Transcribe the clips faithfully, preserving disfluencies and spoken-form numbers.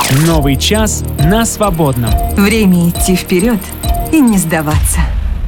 Новый час на свободном. Время идти вперед и не сдаваться.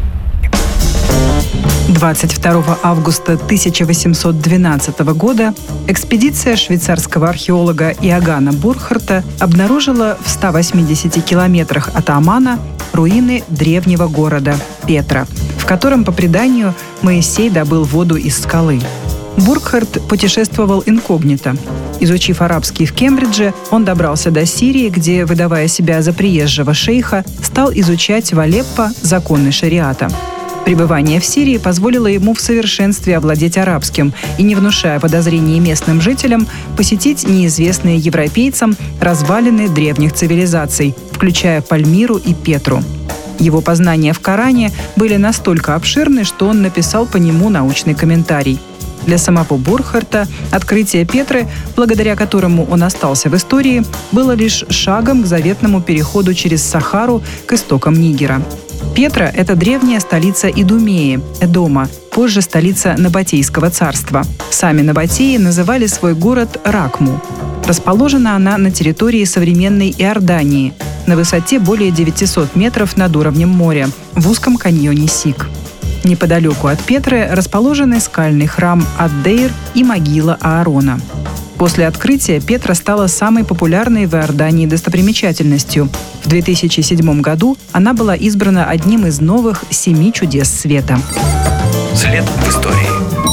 двадцать второго августа тысяча восемьсот двенадцатого года экспедиция швейцарского археолога Иоганна Бурхарта обнаружила в ста восьмидесяти километрах от Аммана руины древнего города Петра, в котором, по преданию, Моисей добыл воду из скалы. Бурхарт путешествовал инкогнито. Изучив арабский в Кембридже, он добрался до Сирии, где, выдавая себя за приезжего шейха, стал изучать в Алеппо законы шариата. Пребывание в Сирии позволило ему в совершенстве овладеть арабским и, не внушая подозрений местным жителям, посетить неизвестные европейцам развалины древних цивилизаций, включая Пальмиру и Петру. Его познания в Коране были настолько обширны, что он написал по нему научный комментарий. Для самого Бурхарта открытие Петры, благодаря которому он остался в истории, было лишь шагом к заветному переходу через Сахару к истокам Нигера. Петра – это древняя столица Идумеи, Эдома, позже столица Набатейского царства. Сами набатеи называли свой город Ракму. Расположена она на территории современной Иордании, на высоте более девятисот метров над уровнем моря, в узком каньоне Сик. Неподалеку от Петры расположены скальный храм Ад-Дейр и могила Аарона. После открытия Петра стала самой популярной в Иордании достопримечательностью. В две тысячи седьмом году она была избрана одним из новых семи чудес света. След в истории.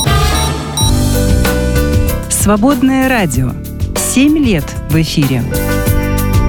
Свободное радио. Семь лет в эфире.